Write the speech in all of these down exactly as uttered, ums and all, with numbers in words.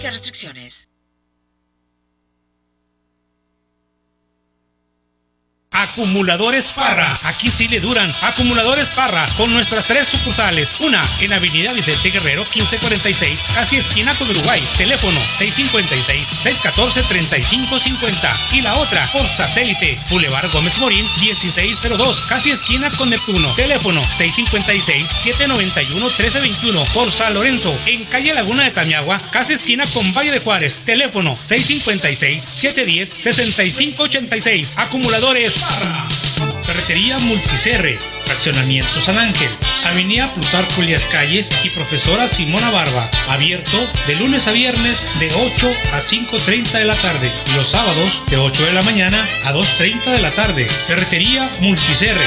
Aplica restricciones. Acumuladores Parra, aquí sí le duran. Acumuladores Parra, con nuestras tres sucursales. Una en Avenida Vicente Guerrero quince cuarenta y seis, casi esquina con Uruguay. Teléfono seis cinco seis, seis uno cuatro, tres cinco cinco cero. Y la otra por satélite, Boulevard Gómez Morín dieciséis cero dos, casi esquina con Neptuno. Teléfono seis cinco seis, siete nueve uno, uno tres dos uno. Por San Lorenzo, en calle Laguna de Tamiagua, casi esquina con Valle de Juárez. Teléfono seis cinco seis, siete uno cero, seis cinco ocho seis. Acumuladores Parra. Ferretería Multicerre, Fraccionamiento San Ángel, Avenida Plutarco Elías Calles y Profesora Simona Barba. Abierto de lunes a viernes de ocho a cinco treinta de la tarde. Y los sábados de ocho de la mañana a dos treinta de la tarde. Ferretería Multicerre.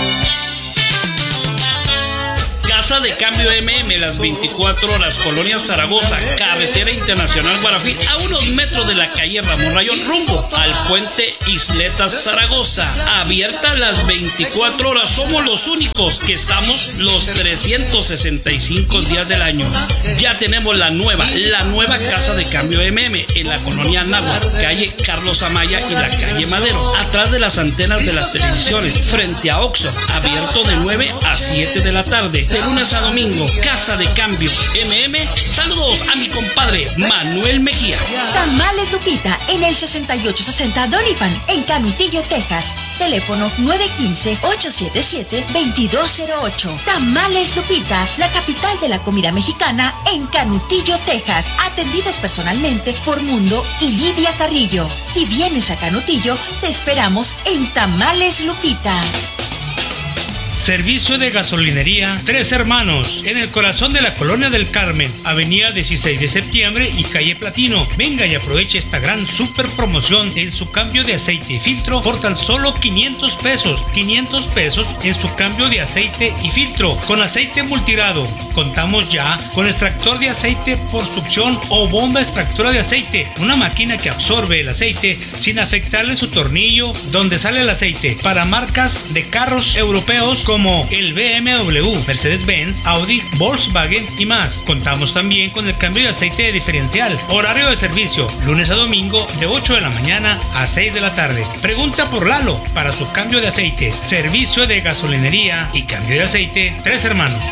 Casa de Cambio M M, las veinticuatro horas, Colonia Zaragoza, Carretera Internacional Guarafí, a unos metros de la calle Ramón Rayón, rumbo al puente Isletas Zaragoza. Abierta las veinticuatro horas, somos los únicos que estamos los trescientos sesenta y cinco días del año. Ya tenemos la nueva, la nueva Casa de Cambio M M en la Colonia Náhuatl, calle Carlos Amaya y la calle Madero, atrás de las antenas de las televisiones, frente a Oxxo. Abierto de nueve a siete de la tarde. De lunes a domingo, Casa de Cambio M M. Saludos a mi compadre Manuel Mejía. Tamales Lupita en el sesenta y ocho sesenta Doniphan en Camitillo, Texas. Teléfono nueve uno cinco, ocho siete siete, dos dos cero ocho. Tamales Lupita, la capital de la comida mexicana en Canutillo, Texas. Atendidos personalmente por Mundo y Lidia Carrillo. Si vienes a Canutillo, te esperamos en Tamales Lupita. Servicio de gasolinería Tres Hermanos, en el corazón de la Colonia del Carmen, Avenida dieciséis de septiembre y calle Platino. Venga y aproveche esta gran super promoción en su cambio de aceite y filtro por tan solo quinientos pesos. quinientos pesos en su cambio de aceite y filtro con aceite multigrado. Contamos ya con extractor de aceite por succión o bomba extractora de aceite, una máquina que absorbe el aceite sin afectarle su tornillo donde sale el aceite, para marcas de carros europeos como el B M W, Mercedes-Benz, Audi, Volkswagen y más. Contamos también con el cambio de aceite de diferencial. Horario de servicio, lunes a domingo de ocho de la mañana a seis de la tarde. Pregunta por Lalo para su cambio de aceite. Servicio de gasolinería y cambio de aceite Tres Hermanos.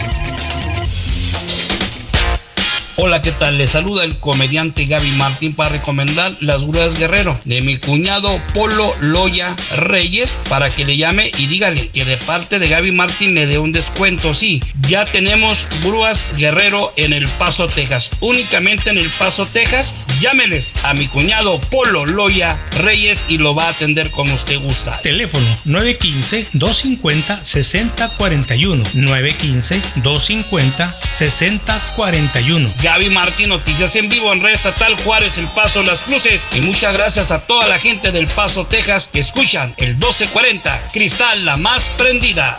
Hola, ¿qué tal? Les saluda el comediante Gaby Martín para recomendar Las Grúas Guerrero de mi cuñado Polo Loya Reyes, para que le llame y dígale que de parte de Gaby Martín le dé un descuento. Sí, ya tenemos Grúas Guerrero en El Paso, Texas, únicamente en El Paso, Texas. Llámeles a mi cuñado Polo Loya Reyes y lo va a atender como usted gusta. Teléfono nueve uno cinco, dos cinco cero, seis cero cuatro uno, nueve uno cinco, dos cinco cero, seis cero cuatro uno. Gaby Martín, noticias en vivo en Red Estatal Juárez, El Paso, Las Cruces. Y muchas gracias a toda la gente del Paso, Texas, que escuchan el doce cuarenta, Cristal, la más prendida.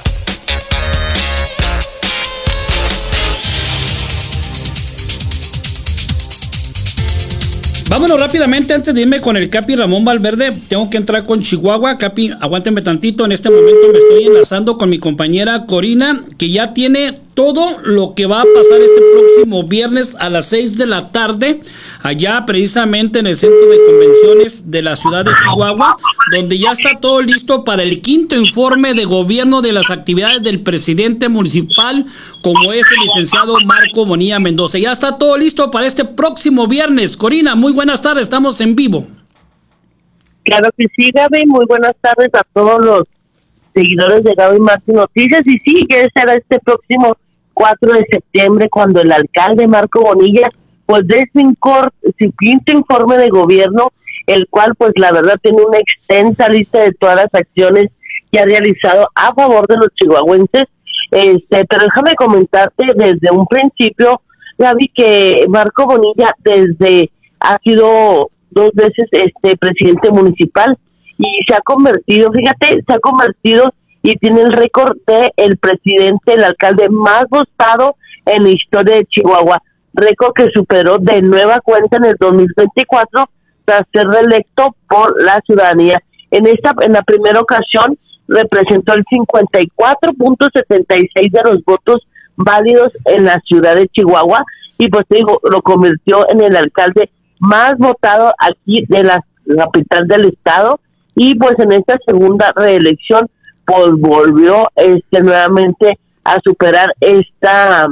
Vámonos rápidamente antes de irme con el Capi Ramón Valverde. Tengo que entrar con Chihuahua. Capi, aguánteme tantito. En este momento me estoy enlazando con mi compañera Corina, que ya tiene todo lo que va a pasar este próximo viernes a las seis de la tarde, allá precisamente en el Centro de Convenciones de la ciudad de Chihuahua, donde ya está todo listo para el quinto informe de gobierno de las actividades del presidente municipal, como es el licenciado Marco Bonilla Mendoza. Ya está todo listo para este próximo viernes. Corina, muy buenas tardes, estamos en vivo. Claro que sí, Gaby, muy buenas tardes a todos los seguidores de Gaby Martín Noticias. Y sí, que será este próximo cuatro de septiembre cuando el alcalde Marco Bonilla pues dé su, incor- su quinto informe de gobierno, el cual pues la verdad tiene una extensa lista de todas las acciones que ha realizado a favor de los chihuahuenses. Este, pero déjame comentarte desde un principio, Gaby, que Marco Bonilla desde ha sido dos veces este presidente municipal y se ha convertido, fíjate, se ha convertido y tiene el récord de el presidente, el alcalde más votado en la historia de Chihuahua, récord que superó de nueva cuenta en el dos mil veinticuatro tras ser reelecto por la ciudadanía. En esta, en la primera ocasión representó el cincuenta y cuatro punto setenta y seis de los votos válidos en la ciudad de Chihuahua y pues te digo, lo convirtió en el alcalde más votado aquí de la capital del estado, y pues en esta segunda reelección pues volvió este nuevamente a superar esta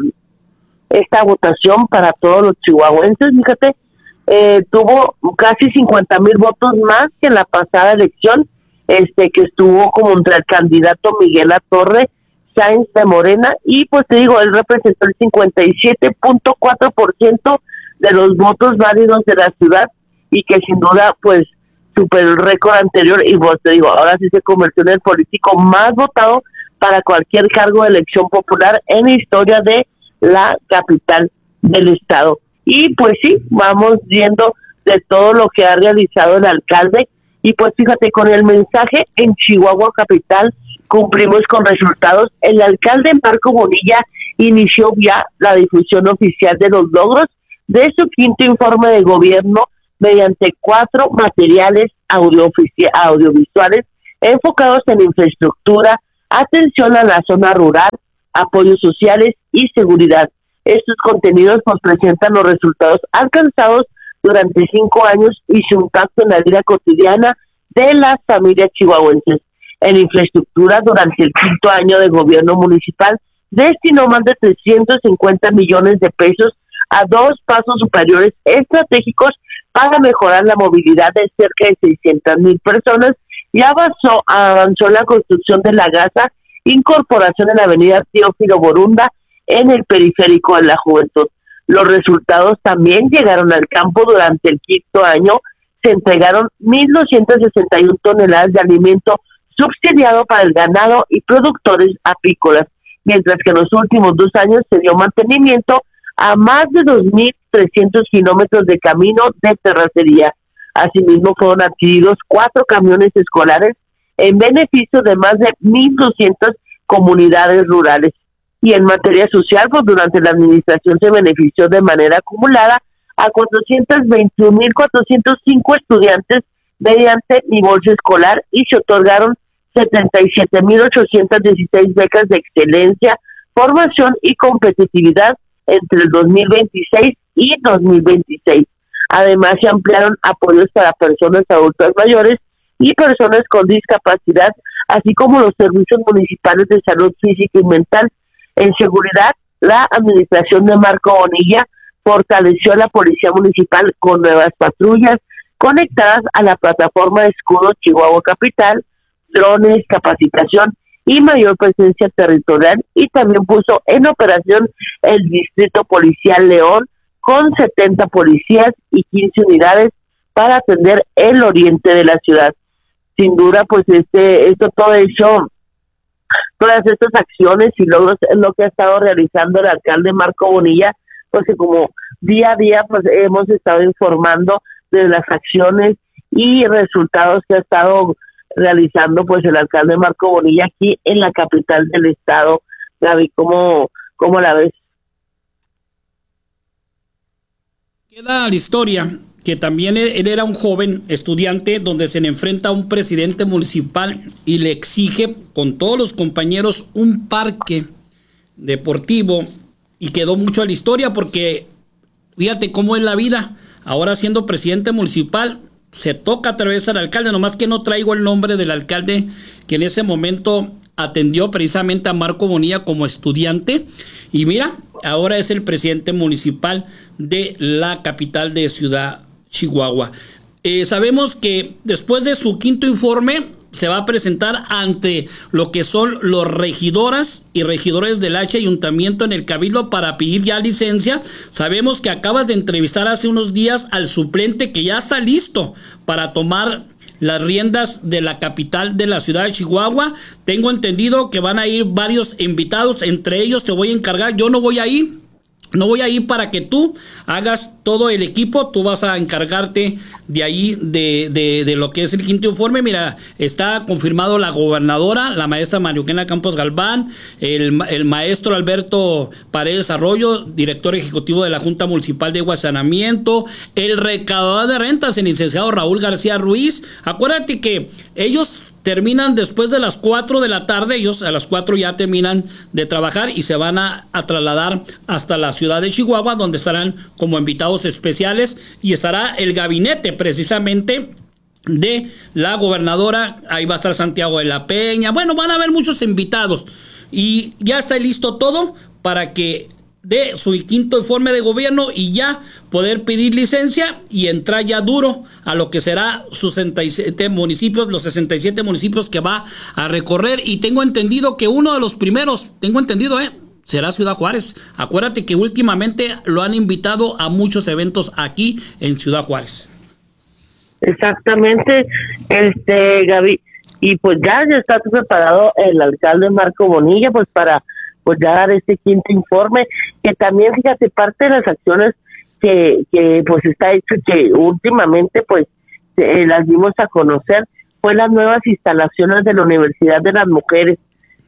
esta votación para todos los chihuahuenses. Fíjate, eh, tuvo casi cincuenta mil votos más que en la pasada elección, este que estuvo como entre el candidato Miguel Atorre Sáenz de Morena, y pues te digo, él representó el cincuenta y siete punto cuatro por ciento de los votos válidos de la ciudad, y que sin duda pues superó el récord anterior, y pues te digo, ahora sí se convirtió en el político más votado para cualquier cargo de elección popular en la historia de la capital del estado. Y pues sí, vamos viendo de todo lo que ha realizado el alcalde, y pues fíjate, con el mensaje en Chihuahua capital cumplimos con resultados. El alcalde Marco Bonilla inició ya la difusión oficial de los logros de su quinto informe de gobierno mediante cuatro materiales audio audiovisuales enfocados en infraestructura, atención a la zona rural, apoyos sociales y seguridad. Estos contenidos nos presentan los resultados alcanzados durante cinco años y su impacto en la vida cotidiana de las familias chihuahuenses. En infraestructura, durante el quinto año de gobierno municipal, destinó más de trescientos cincuenta millones de pesos a dos pasos superiores estratégicos para mejorar la movilidad de cerca de seiscientas mil personas, y avanzó, avanzó la construcción de la Gaza, incorporación en la avenida Teófilo Borunda en el periférico de la Juventud. Los resultados también llegaron al campo. Durante el quinto año se entregaron mil doscientas sesenta y una toneladas de alimento subsidiado para el ganado y productores apícolas, mientras que en los últimos dos años se dio mantenimiento a más de dos mil trescientos kilómetros de camino de terracería. Asimismo, fueron adquiridos cuatro camiones escolares en beneficio de más de mil doscientas comunidades rurales. Y en materia social, pues durante la administración se benefició de manera acumulada a cuatrocientos veintiún mil cuatrocientos cinco estudiantes mediante mi bolsa escolar, y se otorgaron setenta y siete mil ochocientas dieciséis becas de excelencia, formación y competitividad entre el dos mil veintiséis y dos mil veintiséis. Además, se ampliaron apoyos para personas adultas mayores y personas con discapacidad, así como los servicios municipales de salud física y mental. En seguridad, la administración de Marco Bonilla fortaleció a la policía municipal con nuevas patrullas conectadas a la plataforma de escudo Chihuahua Capital, drones, capacitación y mayor presencia territorial, y también puso en operación el Distrito Policial León con setenta policías y quince unidades para atender el oriente de la ciudad. Sin duda, pues este esto todo eso, todas estas acciones y logros es lo que ha estado realizando el alcalde Marco Bonilla, pues que como día a día pues hemos estado informando de las acciones y resultados que ha estado realizando pues el alcalde Marco Bonilla aquí en la capital del estado. Gaby, ¿cómo, cómo la ves? Queda la historia que también él era un joven estudiante donde se le enfrenta a un presidente municipal y le exige con todos los compañeros un parque deportivo, y quedó mucho a la historia porque fíjate cómo es la vida. Ahora siendo presidente municipal se toca atravesar al alcalde, nomás que no traigo el nombre del alcalde que en ese momento atendió precisamente a Marco Bonilla como estudiante, y mira, ahora es el presidente municipal de la capital de Ciudad Chihuahua. Eh, sabemos que después de su quinto informe se va a presentar ante lo que son los regidoras y regidores del H Ayuntamiento en el Cabildo para pedir ya licencia. Sabemos que acabas de entrevistar hace unos días al suplente que ya está listo para tomar las riendas de la capital de la ciudad de Chihuahua. Tengo entendido que van a ir varios invitados, entre ellos te voy a encargar, yo no voy a ir, no voy a ir para que tú hagas todo el equipo, tú vas a encargarte de ahí, de, de, de lo que es el quinto informe. Mira, está confirmado la gobernadora, la maestra María Eugenia Campos Galván, el, el maestro Alberto Paredes Arroyo, director ejecutivo de la Junta Municipal de Agua y Saneamiento, el recaudador de rentas, el licenciado Raúl García Ruiz. Acuérdate que ellos terminan después de las cuatro de la tarde, ellos a las cuatro ya terminan de trabajar y se van a, a trasladar hasta la ciudad de Chihuahua, donde estarán como invitados especiales y estará el gabinete precisamente de la gobernadora. Ahí va a estar Santiago de la Peña, bueno, van a haber muchos invitados y ya está listo todo para que de su quinto informe de gobierno y ya poder pedir licencia y entrar ya duro a lo que será sus sesenta y siete municipios, los sesenta y siete municipios que va a recorrer. Y tengo entendido que uno de los primeros, tengo entendido, eh, será Ciudad Juárez. Acuérdate que últimamente lo han invitado a muchos eventos aquí en Ciudad Juárez. Exactamente, este Gaby, y pues ya, ya está preparado el alcalde Marco Bonilla pues para pues ya dar este quinto informe, que también, fíjate, parte de las acciones que, que pues está hecho, que últimamente pues eh, las dimos a conocer, fue las nuevas instalaciones de la Universidad de las Mujeres,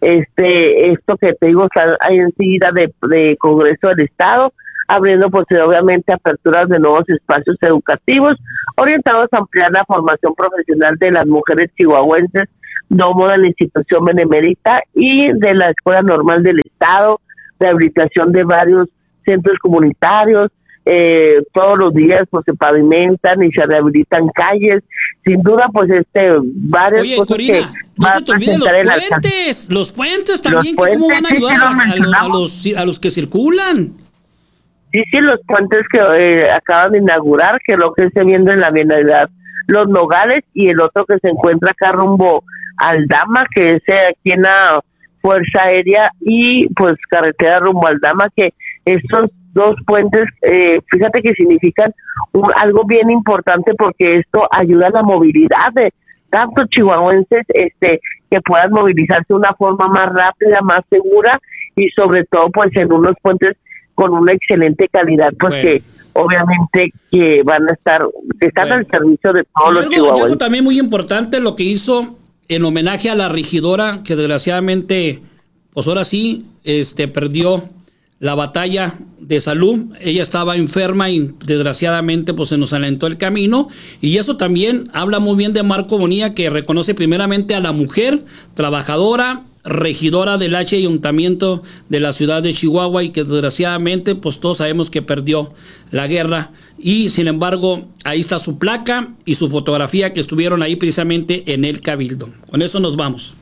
este esto que te digo, hay enseguida de, de Congreso del Estado, abriendo pues obviamente aperturas de nuevos espacios educativos, orientados a ampliar la formación profesional de las mujeres chihuahuenses, domo de la institución benemérita y de la Escuela Normal del Estado, rehabilitación de varios centros comunitarios, eh, todos los días pues se pavimentan y se rehabilitan calles, sin duda pues este varias Oye, cosas Corina, que no va se a te olviden los presentar el puentes, alcalde. los puentes también, Los que cómo van a puentes, sí, ayudar sí, a, los a, a los, a los que circulan. Sí, sí, los puentes que eh, acaban de inaugurar, que lo que esté viendo en la Bienalidad Los Nogales, y el otro que se encuentra acá rumbo Aldama, que es eh, aquí en la Fuerza Aérea, y pues carretera rumbo Aldama, que estos dos puentes, eh, fíjate que significan un, algo bien importante, porque esto ayuda a la movilidad de tantos chihuahuenses, este, que puedan movilizarse de una forma más rápida, más segura, y sobre todo pues en unos puentes con una excelente calidad, pues bueno, que obviamente que van a estar, que están bueno. al servicio de todos y los algo, chihuahuenses. Algo también muy importante lo que hizo en homenaje a la regidora, que desgraciadamente, pues ahora sí, este, perdió la batalla de salud. Ella estaba enferma y desgraciadamente pues se nos alentó el camino, y eso también habla muy bien de Marco Bonilla, que reconoce primeramente a la mujer trabajadora, regidora del H Ayuntamiento de la ciudad de Chihuahua, y que desgraciadamente pues todos sabemos que perdió la guerra, y sin embargo ahí está su placa y su fotografía que estuvieron ahí precisamente en el Cabildo. Con eso nos vamos.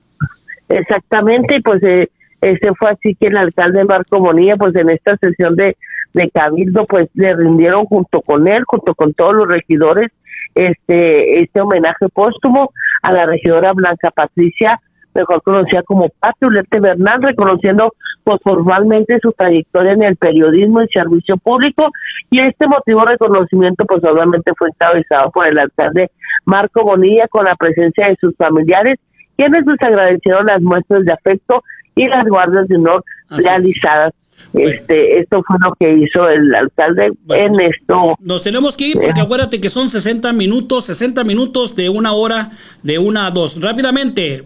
Exactamente, pues eh, este fue así que el alcalde Marco Bonilla pues en esta sesión de, de Cabildo pues le rindieron junto con él, junto con todos los regidores, este, este homenaje póstumo a la regidora Blanca Patricia, mejor conocida como Pati Ulete Bernal, reconociendo pues formalmente su trayectoria en el periodismo y servicio público, y este motivo de reconocimiento pues obviamente fue encabezado por el alcalde Marco Bonilla, con la presencia de sus familiares, quienes les agradecieron las muestras de afecto y las guardias de honor Así realizadas. Bueno. Este, esto fue lo que hizo el alcalde bueno, en esto. Nos tenemos que ir porque eh. acuérdate que son sesenta minutos, sesenta minutos de una hora, de una a dos. Rápidamente.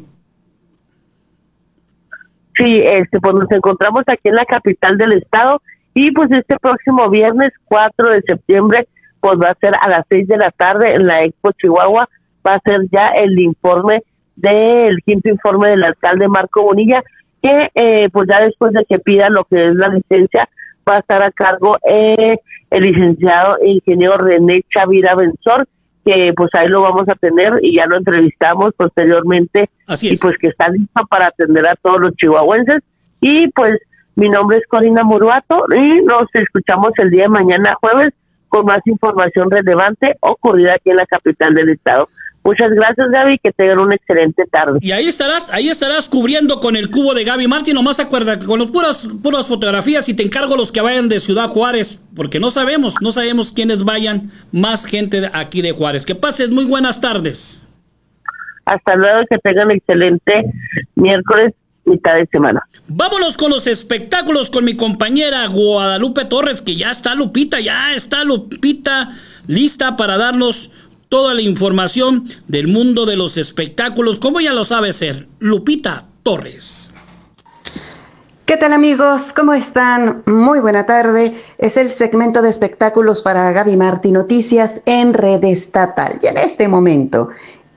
Sí, este, pues nos encontramos aquí en la capital del estado, y pues este próximo viernes cuatro de septiembre pues va a ser a las seis de la tarde en la Expo Chihuahua, va a ser ya el informe del quinto informe del alcalde Marco Bonilla, que eh, pues ya después de que pida lo que es la licencia va a estar a cargo eh, el licenciado e ingeniero René Chavira Benzor, que pues ahí lo vamos a tener y ya lo entrevistamos posteriormente. Así es. Y pues que está listo para atender a todos los chihuahuenses. Y pues mi nombre es Corina Muruato y nos escuchamos el día de mañana jueves con más información relevante ocurrida aquí en la capital del estado. Muchas gracias, Gaby, que tengan una excelente tarde. Y ahí estarás, ahí estarás cubriendo con el cubo de Gaby Martín. Nomás acuerda que con las puras, puras fotografías, y te encargo los que vayan de Ciudad Juárez, porque no sabemos, no sabemos quiénes vayan, más gente de aquí de Juárez. Que pases muy buenas tardes. Hasta luego, que tengan excelente miércoles, mitad de semana. Vámonos con los espectáculos con mi compañera Guadalupe Torres, que ya está Lupita, ya está Lupita lista para darnos toda la información del mundo de los espectáculos, como ya lo sabe ser, Lupita Torres. ¿Qué tal, amigos? ¿Cómo están? Muy buena tarde. Es el segmento de espectáculos para Gaby Martín Noticias en Red Estatal. Y en este momento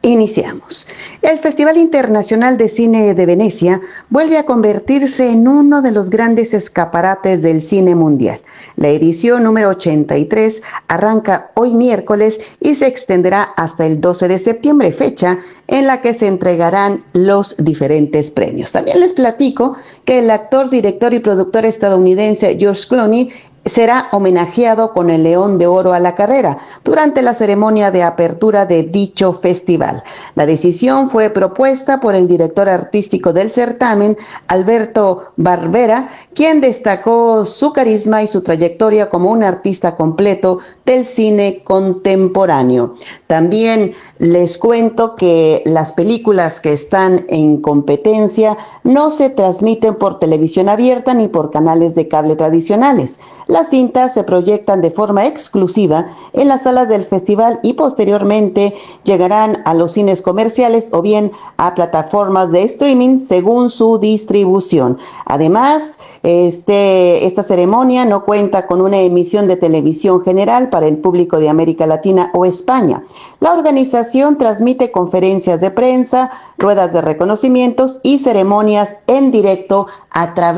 Iniciamos. El Festival Internacional de Cine de Venecia vuelve a convertirse en uno de los grandes escaparates del cine mundial. La edición número ochenta y tres arranca hoy miércoles y se extenderá hasta el doce de septiembre, fecha en la que se entregarán los diferentes premios. También les platico que el actor, director y productor estadounidense George Clooney será homenajeado con el León de Oro a la carrera durante la ceremonia de apertura de dicho festival. La decisión fue propuesta por el director artístico del certamen, Alberto Barbera, quien destacó su carisma y su trayectoria como un artista completo del cine contemporáneo. También les cuento que las películas que están en competencia no se transmiten por televisión abierta ni por canales de cable tradicionales. Las cintas se proyectan de forma exclusiva en las salas del festival y posteriormente llegarán a los cines comerciales o bien a plataformas de streaming según su distribución. Además, este, esta ceremonia no cuenta con una emisión de televisión general para el público de América Latina o España. La organización transmite conferencias de prensa, ruedas de reconocimientos y ceremonias en directo a través